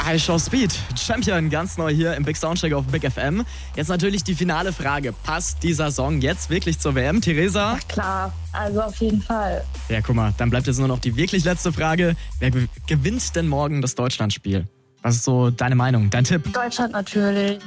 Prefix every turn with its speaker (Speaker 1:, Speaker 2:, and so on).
Speaker 1: I Show Speed, Champion, ganz neu hier im Big Soundcheck auf Big FM. Jetzt natürlich die finale Frage. Passt dieser Song jetzt wirklich zur WM, Theresa?
Speaker 2: Ach klar, also auf jeden Fall.
Speaker 1: Ja, guck mal, dann bleibt jetzt nur noch die wirklich letzte Frage. Wer gewinnt denn morgen das Deutschlandspiel? Was ist so deine Meinung, dein Tipp?
Speaker 2: Deutschland natürlich.